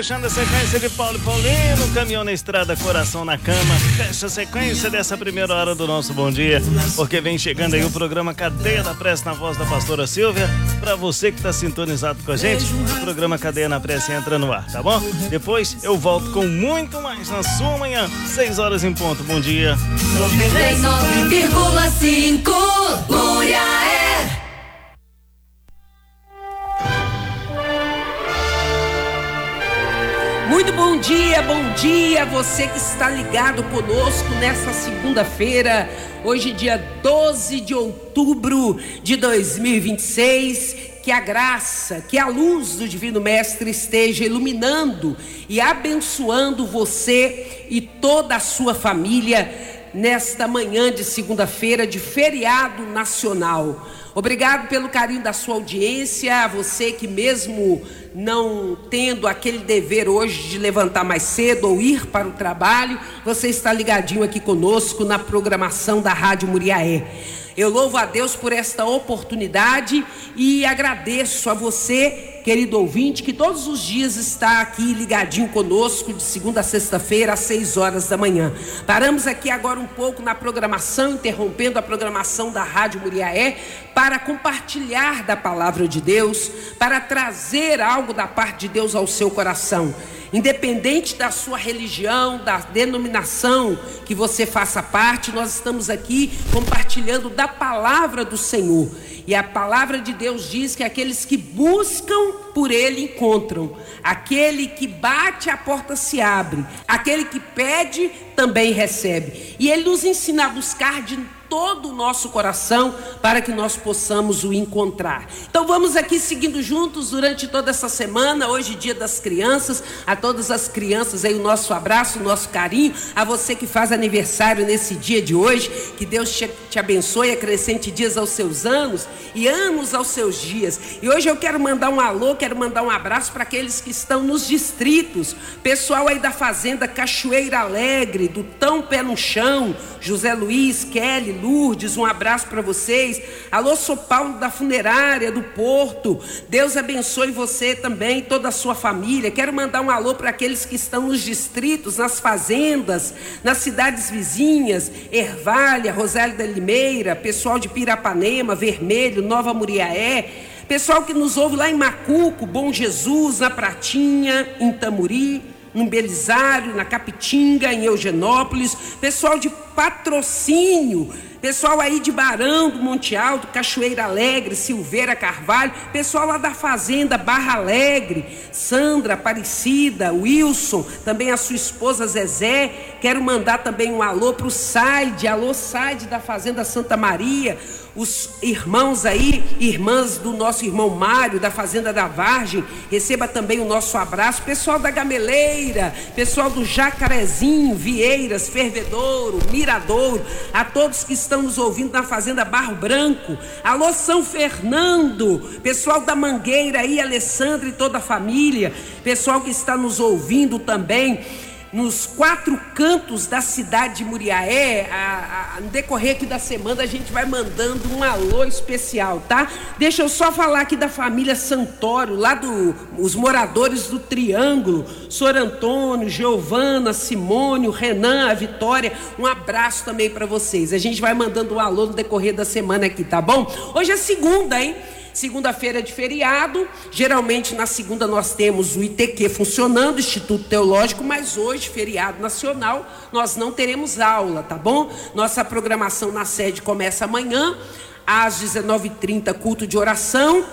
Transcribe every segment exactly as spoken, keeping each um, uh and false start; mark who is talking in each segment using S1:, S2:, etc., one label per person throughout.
S1: fechando a sequência de Paulo e Paulino, caminhão na estrada, coração na cama. Fecha a sequência dessa primeira hora do nosso Bom Dia, porque vem chegando aí o programa Cadeia da Prece na voz da pastora Silvia. Pra você que tá sintonizado com a gente, o programa Cadeia na Prece entra no ar, tá bom? Depois eu volto com muito mais na sua manhã, seis horas em ponto. Bom dia.
S2: noventa e nove vírgula cinco Muriaé.
S3: Muito bom dia, bom dia, você que está ligado conosco nesta segunda-feira, hoje dia doze de outubro de dois mil e vinte e seis, que a graça, que a luz do Divino Mestre esteja iluminando e abençoando você e toda a sua família nesta manhã de segunda-feira de feriado nacional. Obrigado pelo carinho da sua audiência, a você que mesmo não tendo aquele dever hoje de levantar mais cedo ou ir para o trabalho, você está ligadinho aqui conosco na programação da Rádio Muriaé. Eu louvo a Deus por esta oportunidade e agradeço a você, querido ouvinte, que todos os dias está aqui ligadinho conosco de segunda a sexta-feira às seis horas da manhã. Paramos aqui agora um pouco na programação, interrompendo a programação da Rádio Muriaé para compartilhar da palavra de Deus, para trazer algo da parte de Deus ao seu coração. Independente da sua religião, da denominação que você faça parte, nós estamos aqui compartilhando da palavra do Senhor. E a palavra de Deus diz que aqueles que buscam por Ele encontram. Aquele que bate, a porta se abre. Aquele que pede, também recebe. E Ele nos ensina a buscar de todo o nosso coração para que nós possamos o encontrar. Então vamos aqui seguindo juntos durante toda essa semana, hoje dia das crianças, a todas as crianças aí o nosso abraço, o nosso carinho, a você que faz aniversário nesse dia de hoje, que Deus te, te abençoe, acrescente dias aos seus anos e anos aos seus dias. E hoje eu quero mandar um alô, quero mandar um abraço para aqueles que estão nos distritos, pessoal aí da fazenda Cachoeira Alegre, do Tão Pé no Chão, José Luiz, Kelly, Lourdes, um abraço para vocês. Alô, sou Paulo da Funerária do Porto, Deus abençoe você também, toda a sua família. Quero mandar um alô para aqueles que estão nos distritos, nas fazendas, nas cidades vizinhas, Ervalha, Rosário da Limeira, pessoal de Pirapanema, Vermelho, Nova Muriaé, pessoal que nos ouve lá em Macuco, Bom Jesus, na Pratinha, em Tamuri, no Belisário, na Capitinga, em Eugenópolis, pessoal de Patrocínio, pessoal aí de Barão do Monte Alto, Cachoeira Alegre, Silveira Carvalho, pessoal lá da Fazenda Barra Alegre, Sandra, Aparecida, Wilson, também a sua esposa Zezé. Quero mandar também um alô para o Saide, alô Saide da Fazenda Santa Maria, os irmãos aí, irmãs do nosso irmão Mário, da Fazenda da Vargem, receba também o nosso abraço. Pessoal da Gameleira, pessoal do Jacarezinho, Vieiras, Fervedouro, Miradouro, a todos que estão nos ouvindo na Fazenda Barro Branco, alô São Fernando, pessoal da Mangueira aí, Alessandra e toda a família, pessoal que está nos ouvindo também nos quatro cantos da cidade de Muriaé. A, a, no decorrer aqui da semana a gente vai mandando um alô especial, tá? Deixa eu só falar aqui da família Santoro, lá do, os moradores do Triângulo, Sor Antônio, Giovana, Simônio, Renan, a Vitória, um abraço também para vocês. A gente vai mandando um alô no decorrer da semana aqui, tá bom? Hoje é segunda, hein? Segunda-feira de feriado, geralmente na segunda nós temos o I T Q funcionando, Instituto Teológico, mas hoje, feriado nacional, nós não teremos aula, tá bom? Nossa programação na sede começa amanhã, às dezenove e trinta, culto de oração.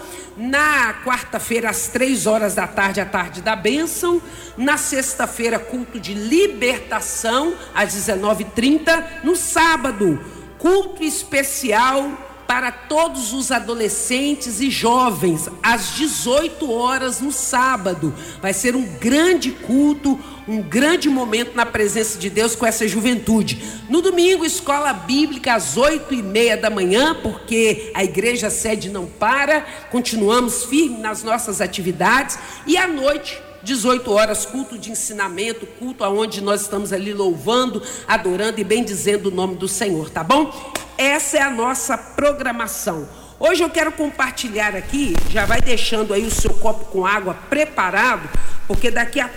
S3: Na quarta-feira, às três horas da tarde, a tarde da bênção. Na sexta-feira, culto de libertação, às dezenove e trinta. No sábado, culto especial para todos os adolescentes e jovens, às dezoito horas no sábado. Vai ser um grande culto, um grande momento na presença de Deus com essa juventude. No domingo, escola bíblica às oito e meia da manhã, porque a igreja sede não para, continuamos firmes nas nossas atividades. E à noite, dezoito horas, culto de ensinamento, culto onde nós estamos ali louvando, adorando e bendizendo o nome do Senhor, tá bom? Essa é a nossa programação. Hoje eu quero compartilhar aqui, já vai deixando aí o seu copo com água preparado, porque daqui a